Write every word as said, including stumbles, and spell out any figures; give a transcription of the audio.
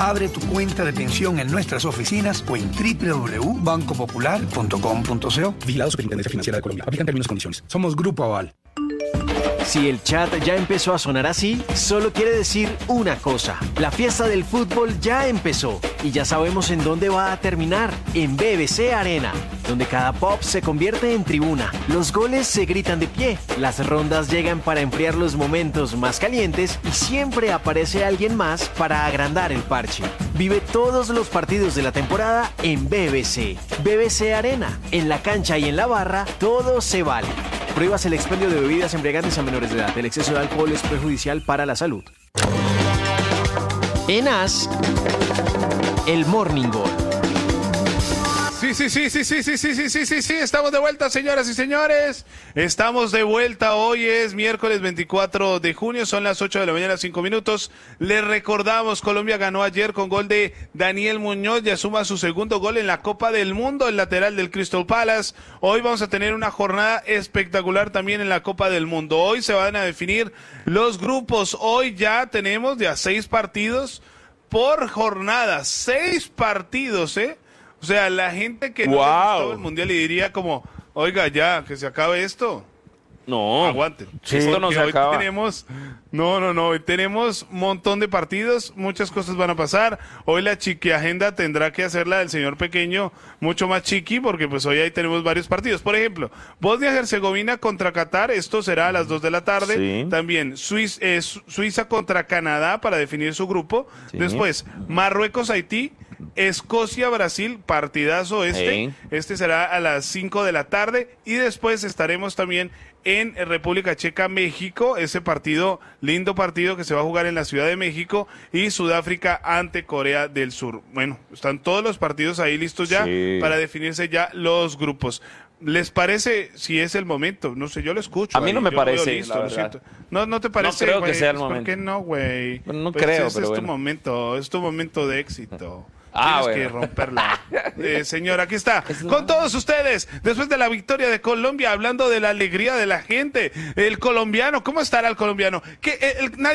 Abre tu cuenta de pensión en nuestras oficinas o en doble u doble u doble u punto banco popular punto com punto co. Vigilado Superintendencia Financiera de Colombia. Aplican términos y condiciones. Somos Grupo Aval. Si el chat ya empezó a sonar así, solo quiere decir una cosa. La fiesta del fútbol ya empezó y ya sabemos en dónde va a terminar, en B B C Arena, donde cada pop se convierte en tribuna. Los goles se gritan de pie, las rondas llegan para enfriar los momentos más calientes y siempre aparece alguien más para agrandar el parche. Vive todos los partidos de la temporada en B B C. B B C Arena, en la cancha y en la barra, todo se vale. Prohíbas el expendio de bebidas embriagantes a menores de edad. El exceso de alcohol es perjudicial para la salud. En As, el Morning Gol. Sí, sí, sí, sí, sí, sí, sí, sí, sí, sí, sí, estamos de vuelta, señoras y señores. Estamos de vuelta, hoy es miércoles veinticuatro de junio, son las ocho de la mañana, cinco minutos. Les recordamos, Colombia ganó ayer con gol de Daniel Muñoz, ya suma su segundo gol en la Copa del Mundo, el lateral del Crystal Palace. Hoy vamos a tener una jornada espectacular también en la Copa del Mundo. Hoy se van a definir los grupos, hoy ya tenemos ya seis partidos por jornada, seis partidos, ¿eh? O sea, la gente que no wow. le gustó el Mundial y diría como, oiga, ya, que se acabe esto. No. Aguanten. Sí, esto no se hoy acaba. Tenemos, no, no, no, hoy tenemos un montón de partidos, muchas cosas van a pasar. Hoy la chiqui agenda tendrá que hacerla del señor pequeño mucho más chiqui, porque pues hoy ahí tenemos varios partidos. Por ejemplo, Bosnia-Herzegovina contra Qatar, esto será a las dos de la tarde. Sí. También Suiza, eh, Suiza contra Canadá para definir su grupo. Sí. Después, Marruecos-Haití. Escocia-Brasil, partidazo este. Hey. Este será a las cinco de la tarde. Y después estaremos también en República Checa-México. Ese partido, lindo partido que se va a jugar en la Ciudad de México. Y Sudáfrica ante Corea del Sur. Bueno, están todos los partidos ahí listos ya sí. para definirse ya los grupos. ¿Les parece si es el momento? No sé, yo lo escucho. A mí ahí, no me yo parece, listo, la lo verdad. siento. No, no te parece, No creo güey? que sea el Pues, momento. ¿por qué no, güey? Bueno, no Pues creo, ese pero es bueno. tu momento, es tu momento de éxito. Ah, Tienes bueno. que romperla. Eh, señor, aquí está, con todos ustedes, después de la victoria de Colombia, hablando de la alegría de la gente, el colombiano, ¿cómo estará el colombiano? Que el, el, nadie